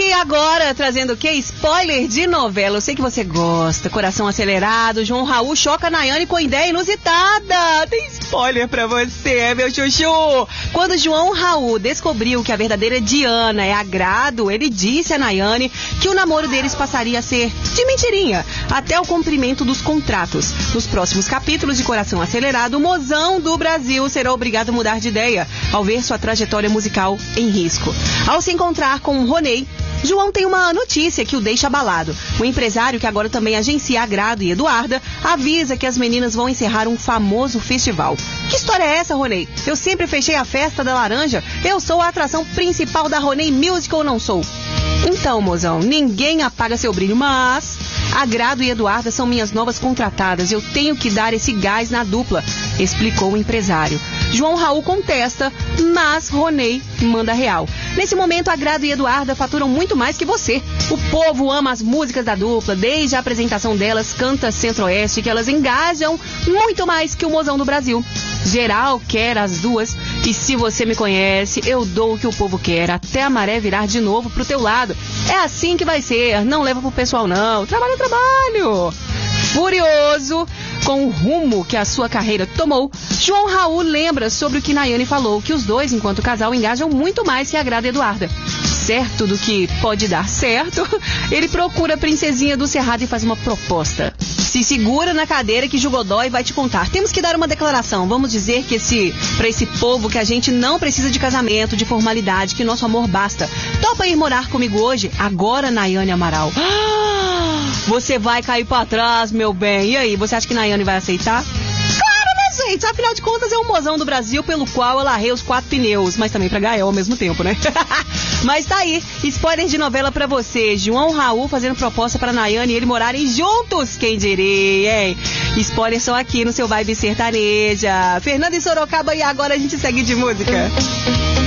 E agora, trazendo o quê? Spoiler de novela. Eu sei que você gosta. Coração acelerado. João Raul choca Nayane com ideia inusitada. Tem spoiler pra você, meu chuchu. Quando João Raul descobriu que a verdadeira Diana é Agrado, ele disse a Nayane que o namoro deles passaria a ser de mentirinha, até o cumprimento dos contratos. Nos próximos capítulos de Coração Acelerado, o mozão do Brasil será obrigado a mudar de ideia ao ver sua trajetória musical em risco. Ao se encontrar com Ronei, João tem uma notícia que o deixa abalado. O empresário, que agora também agencia Agrado e Eduarda, avisa que as meninas vão encerrar um famoso festival. Que história é essa, Ronei? Eu sempre fechei a festa da laranja. Eu sou a atração principal da Ronei Music ou não sou? Então, mozão, ninguém apaga seu brilho, mas Agrado e Eduarda são minhas novas contratadas. Eu tenho que dar esse gás na dupla, explicou o empresário. João Raul contesta, mas Ronei manda real. Nesse momento, Agrado e Eduarda faturam muito mais que você. O povo ama as músicas da dupla. Desde a apresentação delas, Canta Centro-Oeste, que elas engajam muito mais que o mozão do Brasil. Geral quer as duas, e se você me conhece, eu dou o que o povo quer, até a maré virar de novo pro teu lado. É assim que vai ser, não leva pro pessoal não. Trabalho é trabalho. Furioso com o rumo que a sua carreira tomou, João Raul lembra sobre o que Nayane falou, que os dois, enquanto casal, engajam muito mais que Agrado e Eduarda. Certo do que pode dar certo, ele procura a princesinha do Cerrado e faz uma proposta. Se segura na cadeira que Jugodói vai te contar. Temos que dar uma declaração. Vamos dizer que pra esse povo que a gente não precisa de casamento, de formalidade, que nosso amor basta. Topa ir morar comigo hoje? Agora, Nayane Amaral. Você vai cair pra trás, meu bem. E aí, você acha que Nayane vai aceitar? Gente, afinal de contas é o mozão do Brasil pelo qual ela arreia os 4 pneus, mas também pra Gael ao mesmo tempo, né? Mas tá aí, spoiler de novela pra você. João Raul fazendo proposta pra Nayane e ele morarem juntos, quem diria, hein? Spoiler só aqui no seu Vibe Sertaneja. Fernanda em Sorocaba, e agora a gente segue de música.